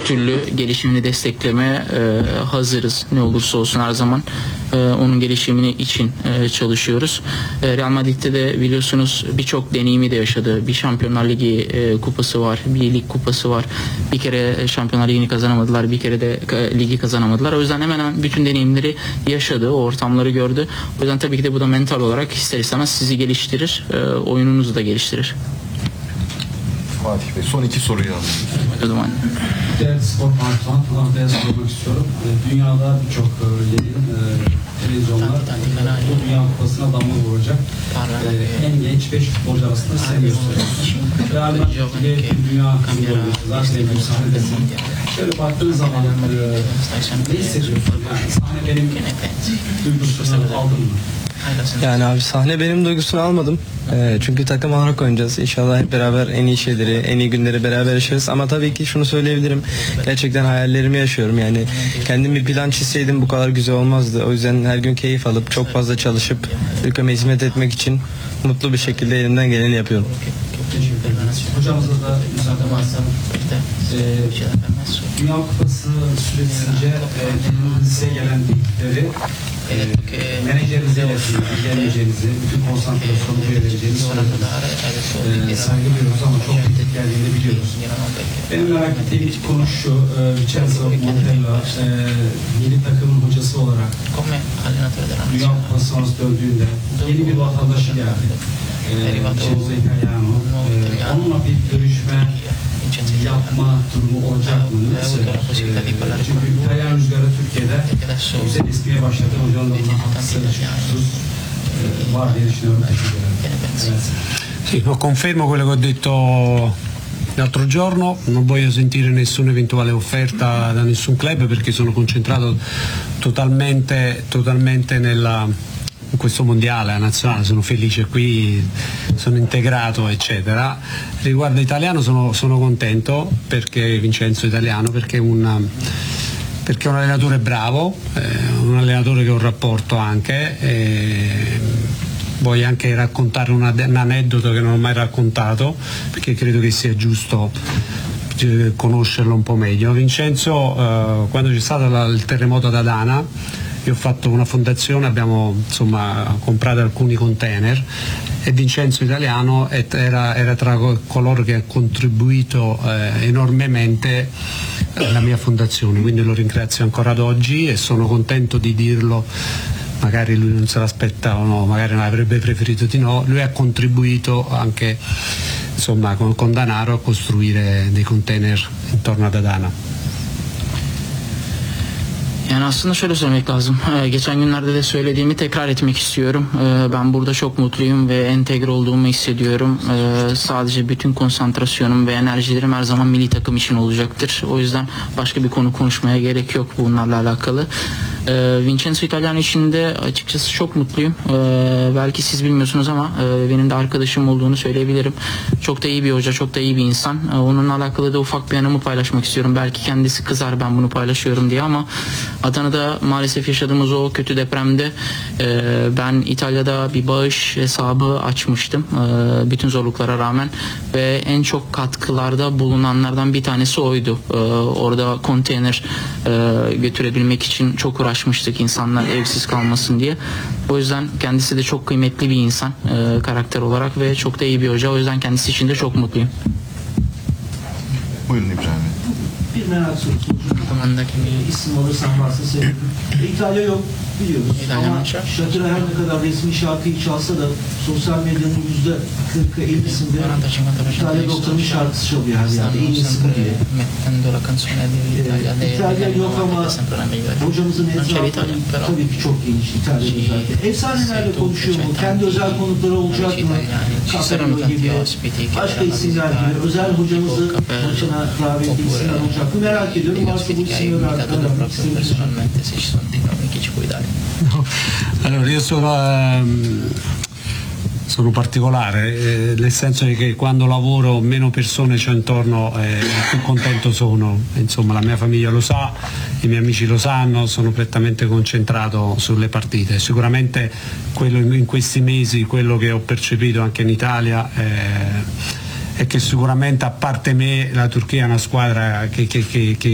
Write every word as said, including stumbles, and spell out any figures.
türlü gelişimini desteklemeye e, hazırız. Ne olursa olsun her zaman e, onun gelişimini için e, çalışıyoruz. E, Real Madrid'de de biliyorsunuz birçok deneyimi de yaşadı. Bir Şampiyonlar Ligi e, kupası var, bir lig kupası var. Bir kere Şampiyonlar Ligi'ni kazanamadılar, bir kere de e, ligi kazanamadılar. O yüzden hemen hemen bütün deneyimleri yaşadı, o ortamları gördü. O yüzden tabii ki de bu da mental olarak ister istemez sizi geliştirir, e, oyununuzu da geliştirir. Fatih Bey, son iki soruyu alalım. O zaman. Değerli spor pantolon, Anadolu'ya sormak istiyorum. Dünyada birçok yayın televizyonlar bu Dünya Kupası'na damga vuracak. En genç beş futbolcu arasında size gösteriyorsunuz. Real Madrid'de Dünya futbolcusu zaten bir sahnedesin. Şöyle baktığınız zaman ne hissediyorsunuz? Yani sahne benim duygusunu aldın mı? Yani abi sahne benim duygusunu almadım. Ee, çünkü takım olarak oynayacağız. İnşallah hep beraber en iyi şeyleri, en iyi günleri beraber yaşarız. Ama tabii ki şunu söyleyebilirim. Gerçekten hayallerimi yaşıyorum. Yani kendim bir plan çizseydim bu kadar güzel olmazdı. O yüzden her gün keyif alıp çok fazla çalışıp ülkeme hizmet etmek için mutlu bir şekilde elimden geleni yapıyorum. Hocamıza da müsaade varsa e, Dünya Kupası süresince e, size gelen bilgileri e, menajerinize iletişim, ilgileneceğinizi, bütün konsantrasyonu vereceğinizi e, saygı duyuyoruz ama çok kritik geldiğini biliyoruz. Benim merak ettiğim ilk konu şu, e, Vincenzo Montella e, yeni takımın hocası olarak Dünya Kupası sonrası döndüğünde yeni bir vatandaşı geldi. Vincenzo Italiano. E, onunla bir görüşme yapma durumu olacak mı? Nasıl? E, çünkü İtalyan rüzgarı Türkiye'de güzel esmeye başladı. Hocam da buna haksız e, var diye düşünüyorum. Evet. Sì, no, confermo quello che ho detto l'altro giorno, non voglio sentire nessuna eventuale offerta da nessun club perché sono concentrato totalmente, totalmente nella, in questo mondiale nazionale, sono felice qui, sono integrato eccetera. Riguardo Italiano sono, sono contento perché Vincenzo è italiano, perché è un, perché è un allenatore bravo, eh, un allenatore che ho un rapporto anche. Eh, Voglio anche raccontare una, un aneddoto che non ho mai raccontato perché credo che sia giusto conoscerlo un po' meglio. Vincenzo, eh, quando c'è stato la, il terremoto ad Adana, io ho fatto una fondazione, abbiamo insomma comprato alcuni container e Vincenzo Italiano era, era tra coloro che ha contribuito eh, enormemente alla mia fondazione, quindi lo ringrazio ancora ad oggi e sono contento di dirlo. Magari lui non se l'aspetta o no, magari non avrebbe preferito di no, lui ha contribuito anche insomma con, con denaro a costruire dei container intorno ad Adana. Yani aslında şöyle söylemek lazım. Ee, geçen günlerde de söylediğimi tekrar etmek istiyorum. Ee, ben burada çok mutluyum ve entegre olduğumu hissediyorum. Ee, sadece bütün konsantrasyonum ve enerjilerim her zaman milli takım için olacaktır. O yüzden başka bir konu konuşmaya gerek yok bunlarla alakalı. Ee, Vincenzo Italiano için de açıkçası çok mutluyum. Ee, belki siz bilmiyorsunuz ama e, benim de arkadaşım olduğunu söyleyebilirim. Çok da iyi bir hoca, çok da iyi bir insan. Ee, onunla alakalı da ufak bir anımı paylaşmak istiyorum. Belki kendisi kızar ben bunu paylaşıyorum diye ama Adana'da maalesef yaşadığımız o kötü depremde e, ben İtalya'da bir bağış hesabı açmıştım. E, bütün zorluklara rağmen ve en çok katkılarda bulunanlardan bir tanesi oydu. E, orada konteyner e, götürebilmek için çok uğraşmıştık insanlar evsiz kalmasın diye. O yüzden kendisi de çok kıymetli bir insan e, karakter olarak ve çok da iyi bir hoca. O yüzden kendisi için de çok mutluyum. Buyurun İbrahim Bey. Bir merak sorusu. E, isim alırsan varsa sevinirim. İtalya yok biliyoruz. İtalya ama Shakira her ne kadar resmi şarkıyı çalsa da sosyal medyanın yüzde kırkı ellisinde İtalya doktorun şarkısı çalıyor her yerde. En iyisi bu diye. E, İtalya yok ama hocamızın etrafı tabii ki çok geniş İtalya'da zaten. Efsanelerle konuşuyor mu? Kendi özel konukları olacak mı? Casemiro gibi, başka isimler gibi. Özel hocamızı maçına davet ettiği isimler olacak mı? Merak ediyorum. Varsa bu isimleri öğrenmek istedim. No. Allora io sono, ehm, sono particolare, eh, nel senso che quando lavoro meno persone c'ho intorno e eh, più contento sono, insomma la mia famiglia lo sa, i miei amici lo sanno, sono prettamente concentrato sulle partite. Sicuramente quello in questi mesi, quello che ho percepito anche in Italia eh, è che sicuramente a parte me la Turchia è una squadra che, che, che, che